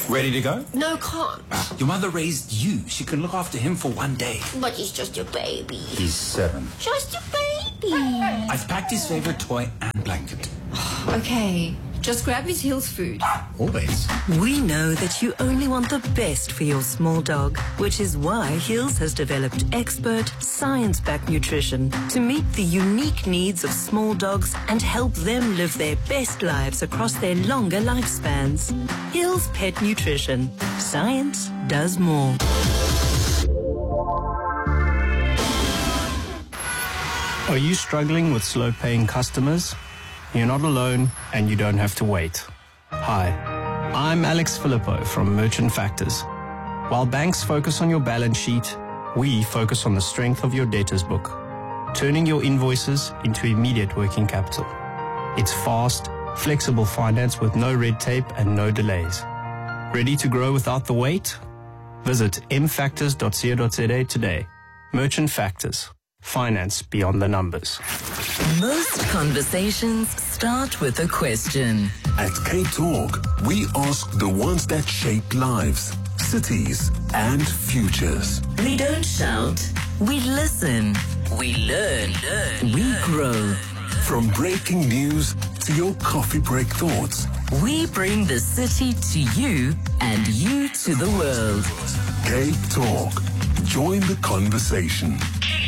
Ready to go? No, can't. Your mother raised you. She can look after him for one day. But he's just a baby. He's 7. Just a baby. I've packed his favorite toy and blanket. Okay, just grab his Hills food. Always. We know that you only want the best for your small dog, which is why Hills has developed expert, science-backed nutrition to meet the unique needs of small dogs and help them live their best lives across their longer lifespans. Hills Pet Nutrition. Science does more. Are you struggling with slow-paying customers? You're not alone, and you don't have to wait. Hi, I'm Alex Filippo from Merchant Factors. While banks focus on your balance sheet, we focus on the strength of your debtors book, turning your invoices into immediate working capital. It's fast, flexible finance with no red tape and no delays. Ready to grow without the wait? Visit mfactors.co.za today. Merchant Factors. Finance beyond the numbers. Most conversations start with a question. At K-Talk, we ask the ones that shape lives, cities, and futures. We don't shout. We listen. We learn. We grow. From breaking news to your coffee break thoughts. We bring the city to you and you to the world. K-Talk. Join the conversation.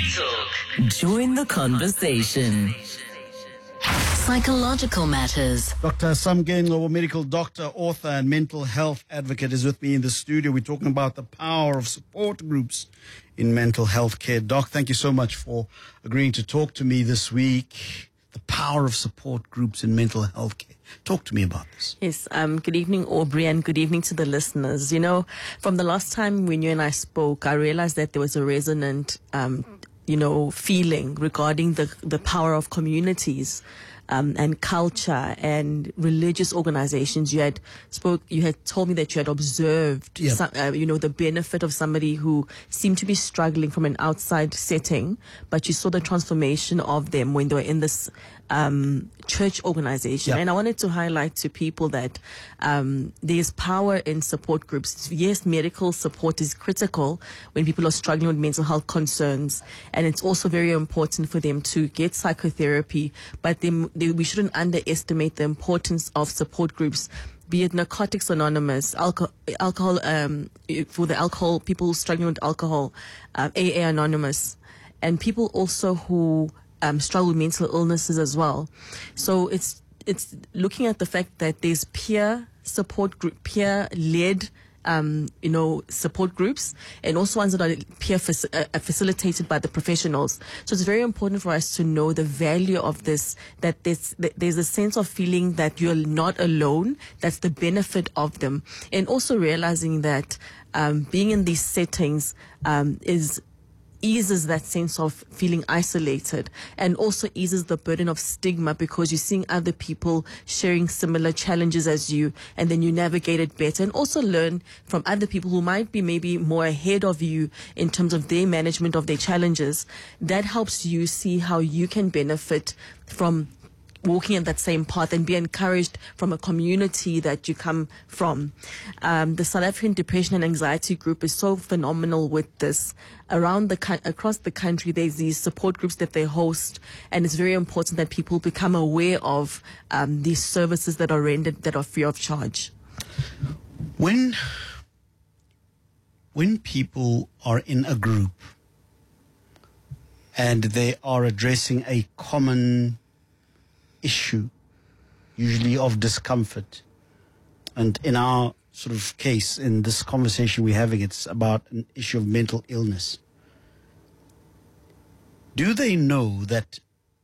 Join the conversation. Psychological matters. Dr. Samgen, a medical doctor, author, and mental health advocate, is with me in the studio. We're talking about the power of support groups in mental health care. Doc, thank you so much for agreeing to talk to me this week. The power of support groups in mental health care. Talk to me about this. Yes, good evening, Aubrey, and good evening to the listeners. You know, from the last time when you and I spoke, I realized that there was a resonant feeling regarding the power of communities and culture and religious organizations. You had told me that you had observed, the benefit of somebody who seemed to be struggling from an outside setting, but you saw the transformation of them when they were in this church organization. Yep. And I wanted to highlight to people that there's power in support groups. Yes, medical support is critical when people are struggling with mental health concerns, and it's also very important for them to get psychotherapy, but we shouldn't underestimate the importance of support groups, be it Narcotics Anonymous, alcohol for the alcohol, people struggling with alcohol, AA Anonymous, and people also who struggle with mental illnesses as well. So it's looking at the fact that there's peer support group, peer-led support groups, and also ones that are peer facilitated by the professionals. So it's very important for us to know the value of this, that there's a sense of feeling that you're not alone. That's the benefit of them. And also realizing that being in these settings eases that sense of feeling isolated, and also eases the burden of stigma, because you're seeing other people sharing similar challenges as you, and then you navigate it better, and also learn from other people who might be maybe more ahead of you in terms of their management of their challenges. That helps you see how you can benefit from walking in that same path and be encouraged from a community that you come from. The South African Depression and Anxiety Group is so phenomenal with this. Across the country, there's these support groups that they host, and it's very important that people become aware of these services that are rendered that are free of charge. When people are in a group and they are addressing a common issue, usually of discomfort, and in our sort of case, in this conversation we're having, it's about an issue of mental illness. Do they know that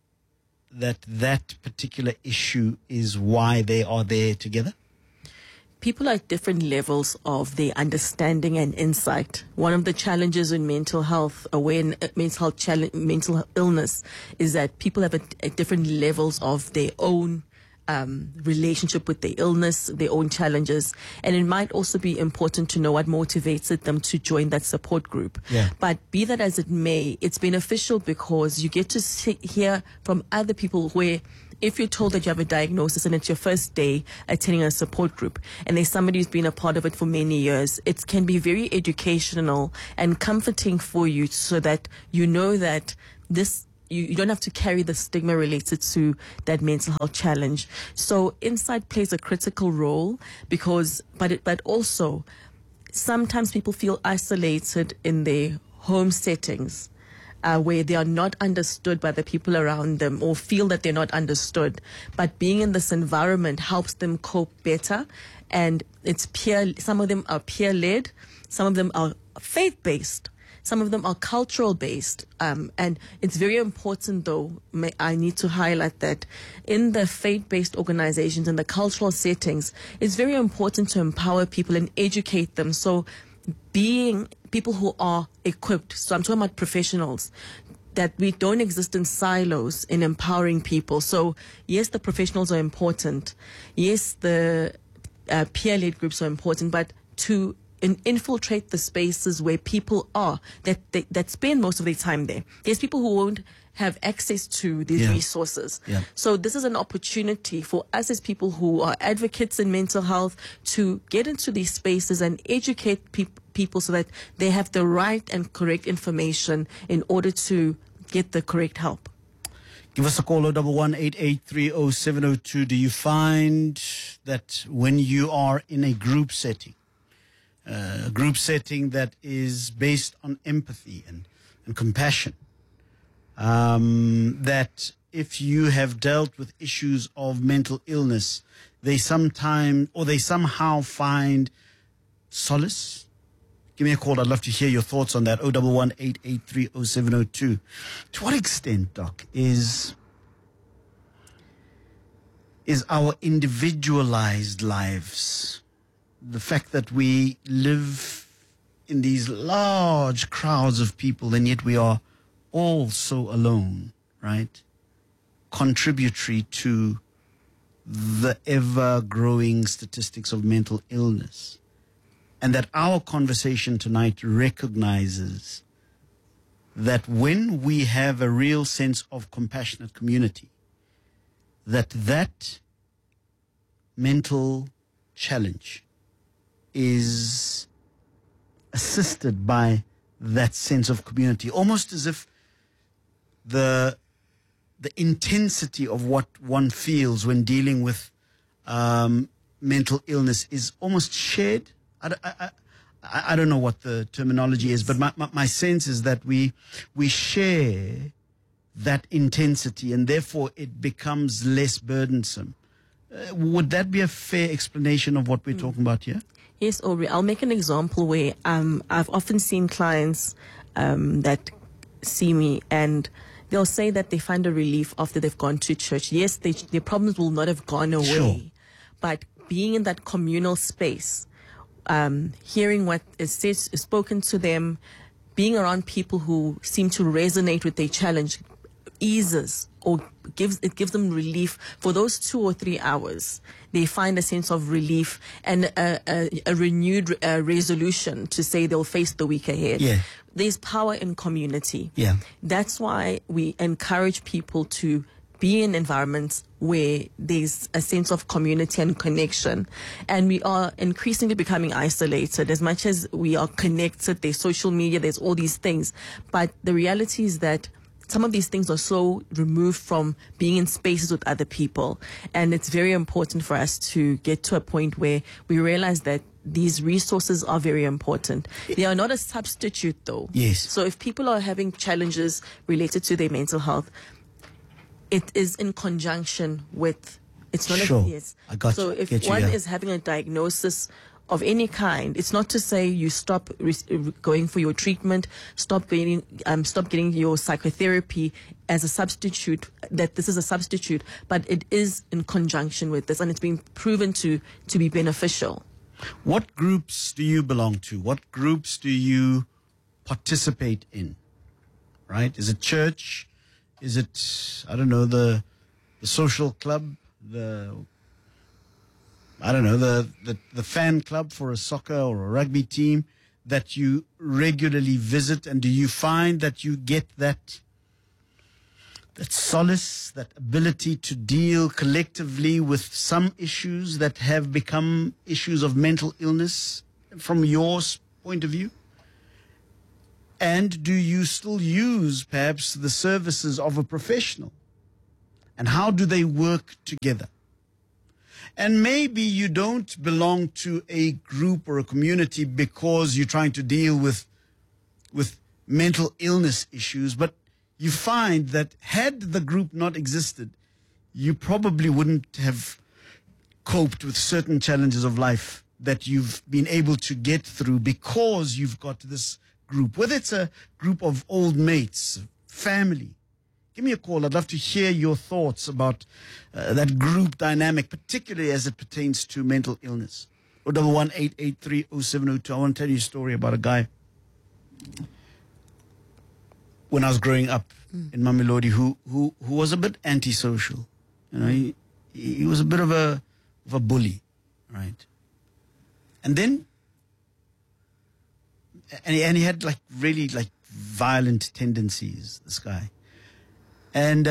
particular issue is why they are there together? People are at different levels of their understanding and insight. One of the challenges in mental health, mental illness, is that people have at different levels of their own relationship with their illness, their own challenges. And it might also be important to know what motivates them to join that support group. Yeah. But be that as it may, it's beneficial because you get to hear from other people where if you're told that you have a diagnosis and it's your first day attending a support group and there's somebody who's been a part of it for many years, it can be very educational and comforting for you so that you know that you don't have to carry the stigma related to that mental health challenge. So Insight plays a critical role but also sometimes people feel isolated in their home settings. Where they are not understood by the people around them or feel that they're not understood. But being in this environment helps them cope better. And some of them are peer-led, some of them are faith-based, some of them are cultural-based. And it's very important, though, I need to highlight that in the faith-based organizations and the cultural settings, it's very important to empower people and educate them. So being people who are equipped, so I'm talking about professionals, that we don't exist in silos in empowering people. So yes, the professionals are important. Yes, the peer-led groups are important, but to infiltrate the spaces where people are, that spend most of their time there. There's people who won't have access to these resources. Yeah. So this is an opportunity for us as people who are advocates in mental health to get into these spaces and educate people so that they have the right and correct information in order to get the correct help. Give us a call, 011-883-0702. Do you find that when you are in a group setting that is based on empathy and compassion, that if you have dealt with issues of mental illness, they somehow find solace? Give me a call. I'd love to hear your thoughts on that. 011-883-0702. To what extent, Doc, is our individualized lives, the fact that we live in these large crowds of people and yet we are all so alone, right, contributory to the ever-growing statistics of mental illness? And that our conversation tonight recognizes that when we have a real sense of compassionate community, that mental challenge is assisted by that sense of community, almost as if the intensity of what one feels when dealing with mental illness is almost shared. I don't know what the terminology is, but my sense is that we share that intensity and therefore it becomes less burdensome. Would that be a fair explanation of what we're talking about here? Yes, Aubrey. I'll make an example where I've often seen clients that see me and they'll say that they find a relief after they've gone to church. Yes, their problems will not have gone away, sure, but being in that communal space, hearing what is spoken to them, being around people who seem to resonate with their challenge eases or gives them relief for those 2 or 3 hours. They find a sense of relief and a renewed resolution to say they'll face the week ahead. Yeah. There's power in community. Yeah. That's why we encourage people to be in environments where there's a sense of community and connection. And we are increasingly becoming isolated. As much as we are connected, there's social media, there's all these things. But the reality is that some of these things are so removed from being in spaces with other people. And it's very important for us to get to a point where we realize that these resources are very important. They are not a substitute, though. Yes. So if people are having challenges related to their mental health, it is in conjunction with, it's not sure. Yes. I got so you. if one is having a diagnosis of any kind, it's not to say you stop going for your treatment, stop getting your psychotherapy as a substitute, that this is a substitute, but it is in conjunction with this, and it's been proven to be beneficial. What groups do you belong to? What groups do you participate in? Right? Is it church? Is it, I don't know, the social club, the fan club for a soccer or a rugby team that you regularly visit? And do you find that you get that that solace, that ability to deal collectively with some issues that have become issues of mental illness from your point of view? And do you still use perhaps the services of a professional? And how do they work together? And maybe you don't belong to a group or a community because you're trying to deal with mental illness issues, but you find that had the group not existed, you probably wouldn't have coped with certain challenges of life that you've been able to get through because you've got this group, whether it's a group of old mates, family. Give me a call. I'd love to hear your thoughts about that group dynamic, particularly as it pertains to mental illness. 011-883-0702. I want to tell you a story about a guy when I was growing up in Mamelodi who was a bit antisocial. You know, he was a bit of a bully, right? And then, and he had like really like violent tendencies, this guy. And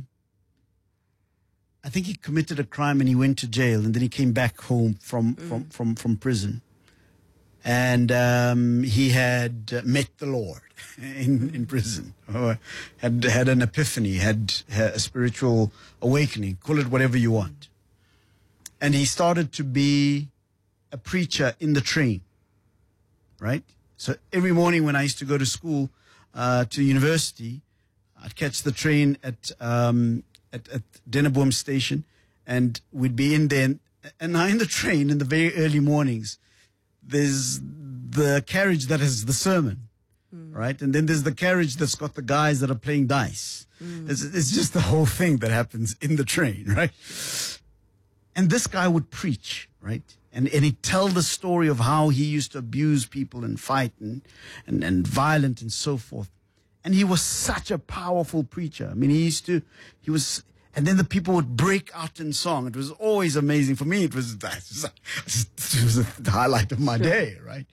I think he committed a crime and he went to jail, and then he came back home from prison. And he had met the Lord in prison, or had an epiphany, had a spiritual awakening, call it whatever you want. And he started to be a preacher in the train, right? So every morning when I used to go to school, to university, I'd catch the train at Deneboom station, and we'd be in there. And now in the train in the very early mornings, there's the carriage that has the sermon, right? And then there's the carriage that's got the guys that are playing dice. It's just the whole thing that happens in the train, right? And this guy would preach, right? And he'd tell the story of how he used to abuse people and fight and violent and so forth. And he was such a powerful preacher. I mean, and then the people would break out in song. It was always amazing. For me, it was the highlight of my day, right?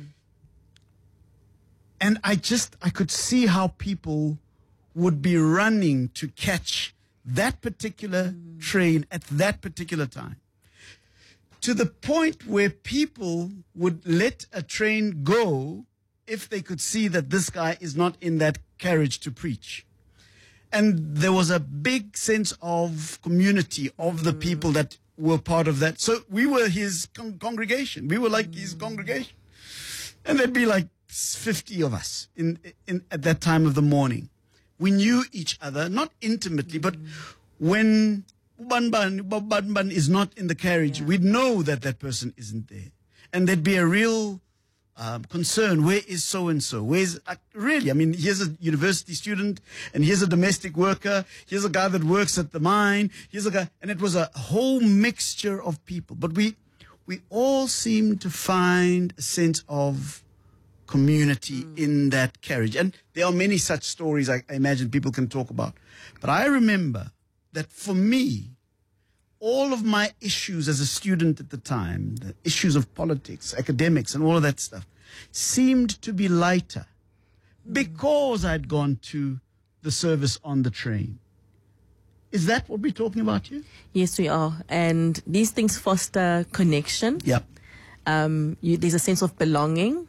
And I could see how people would be running to catch that particular train at that particular time. To the point where people would let a train go if they could see that this guy is not in that carriage to preach. And there was a big sense of community of the people that were part of that. So we were his congregation. We were like his congregation. And there'd be like 50 of us at that time of the morning. We knew each other, not intimately, but when Banban is not in the carriage, we'd know that that person isn't there. And there'd be a real concern. Where is so-and-so? Where's really? I mean, here's a university student, and here's a domestic worker. Here's a guy that works at the mine. Here's a guy, and it was a whole mixture of people. But we all seemed to find a sense of community in that carriage. And there are many such stories I imagine people can talk about. But I remember that for me, all of my issues as a student at the time, the issues of politics, academics, and all of that stuff, seemed to be lighter because I'd gone to the service on the train. Is that what we're talking about here? Yes, we are. And these things foster connection. Yeah. There's a sense of belonging.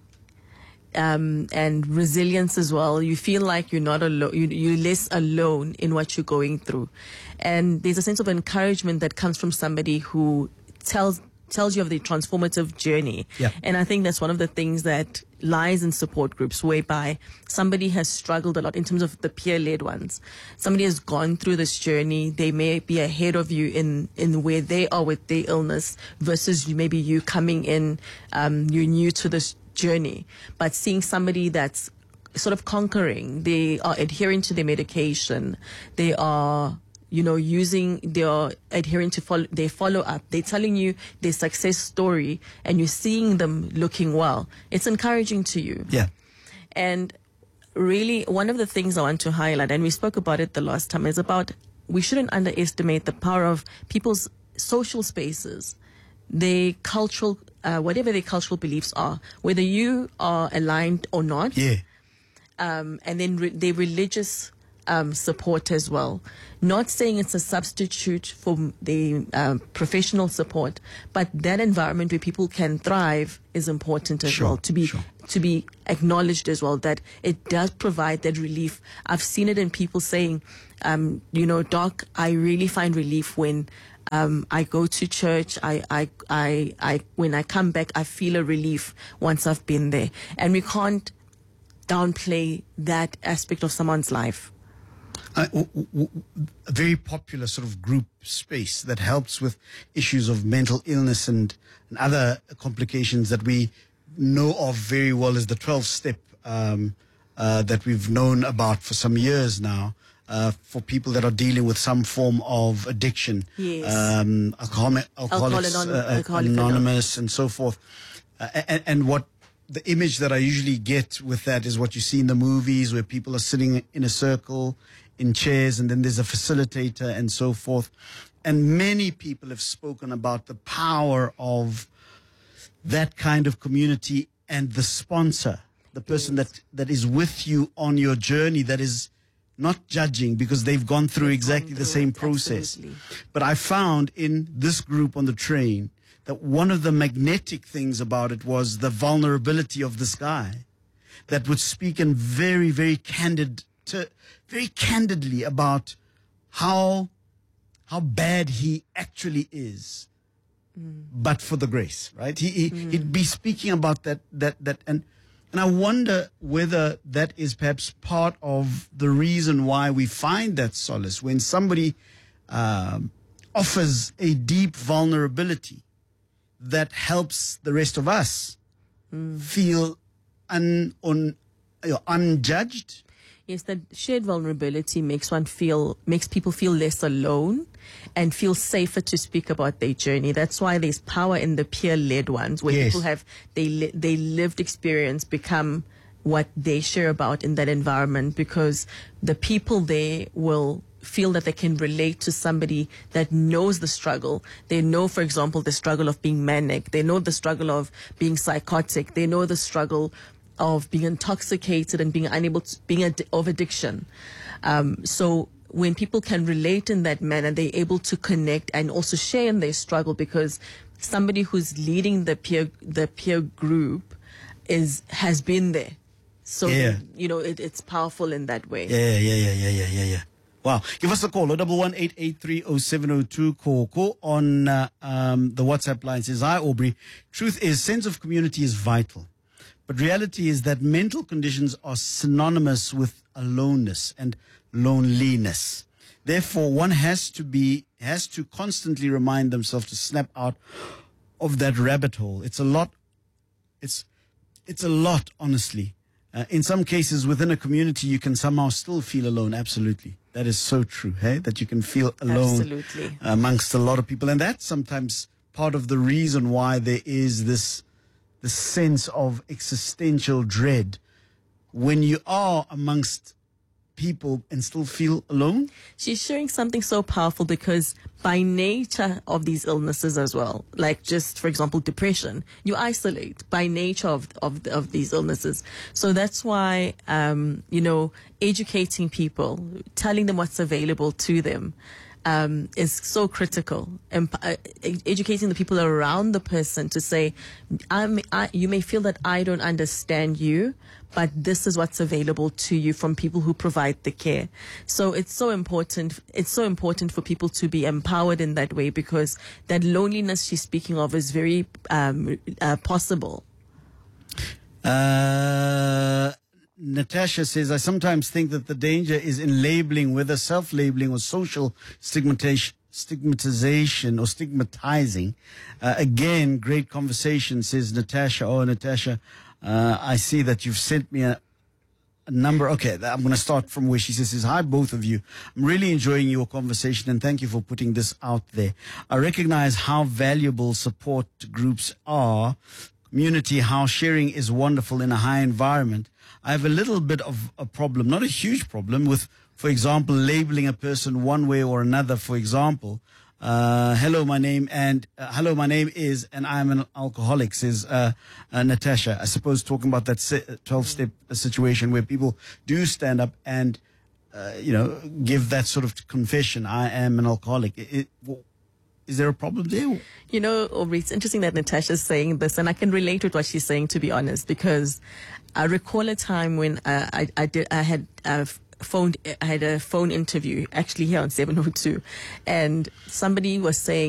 And resilience as well. You feel like you're not alone. You're less alone in what you're going through. And there's a sense of encouragement that comes from somebody who tells you of the transformative journey. Yeah. And I think that's one of the things that lies in support groups, whereby somebody has struggled a lot in terms of the peer-led ones. Somebody has gone through this journey. They may be ahead of you in where they are with their illness versus maybe you coming in, you're new to this journey, but seeing somebody that's sort of conquering, they are adhering to their medication, they are, they are adhering to their follow-up, they're telling you their success story, and you're seeing them looking well. It's encouraging to you. Yeah. And really, one of the things I want to highlight, and we spoke about it the last time, is about we shouldn't underestimate the power of people's social spaces, their cultural, whatever their cultural beliefs are, whether you are aligned or not. Yeah. And then their religious support as well. Not saying it's a substitute for the professional support, but that environment where people can thrive is important as well, to be acknowledged as well, that it does provide that relief. I've seen it in people saying, Doc, I really find relief when I go to church. When I come back, I feel a relief once I've been there. And we can't downplay that aspect of someone's life. A very popular sort of group space that helps with issues of mental illness and other complications that we know of very well is the 12-step that we've known about for some years now. For people that are dealing with some form of addiction, yes. Alcoholics Anonymous and so forth. And what the image that I usually get with that is what you see in the movies, where people are sitting in a circle in chairs, and then there's a facilitator and so forth. And many people have spoken about the power of that kind of community and the sponsor, the person that is with you on your journey, that is not judging because they've gone through exactly the same process. Absolutely. But I found in this group on the train that one of the magnetic things about it was the vulnerability of this guy that would speak in very, very candidly about how bad he actually is, but for the grace, right? He'd be speaking about that and I wonder whether that is perhaps part of the reason why we find that solace when somebody offers a deep vulnerability that helps the rest of us feel unjudged. Yes, that shared vulnerability makes people feel less alone and feel safer to speak about their journey. That's why there's power in the peer-led ones, where people have they lived experience become what they share about in that environment, because the people there will feel that they can relate to somebody that knows the struggle. They know, for example, the struggle of being manic. They know the struggle of being psychotic. They know the struggle of being intoxicated and being unable to, of addiction. So when people can relate in that manner, they're able to connect and also share in their struggle, because somebody who's leading the peer group has been there. So, it's powerful in that way. Yeah. Wow. Give us a call, 011-883-0702, call on the WhatsApp line. Says, hi, Aubrey. Truth is, sense of community is vital. But reality is that mental conditions are synonymous with aloneness and loneliness. Therefore, one has to constantly remind themselves to snap out of that rabbit hole. It's a lot. It's a lot, honestly. In some cases, within a community, you can somehow still feel alone. Absolutely. That is so true, hey? That you can feel alone. Absolutely. Amongst a lot of people. And that's sometimes part of the reason why there is this sense of existential dread when you are amongst people and still feel alone. She's sharing something so powerful, because by nature of these illnesses as well, like just, for example, depression, you isolate by nature of these illnesses. So that's why, educating people, telling them what's available to them, is so critical. Educating the people around the person to say, you may feel that I don't understand you, but this is what's available to you from people who provide the care. So it's so important. It's so important for people to be empowered in that way, because that loneliness she's speaking of is very possible. Natasha says, I sometimes think that the danger is in labeling, whether self-labeling or social stigmatization or stigmatizing. Again, great conversation, says Natasha. Oh, Natasha, I see that you've sent me a number. Okay, I'm going to start from where she says, hi, both of you. I'm really enjoying your conversation, and thank you for putting this out there. I recognize how valuable support groups are. Community, how sharing is wonderful in a high environment. I have a little bit of a problem, not a huge problem, with, for example, labeling a person one way or another. For example, hello, my name is, and I'm an alcoholic, says Natasha. I suppose talking about that 12-step situation where people do stand up and give that sort of confession, I am an alcoholic. Is there a problem there? You know, Aubrey, it's interesting that Natasha's saying this, and I can relate with what she's saying, to be honest, because I recall a time when I had a phone interview, actually here on 702, and somebody was saying,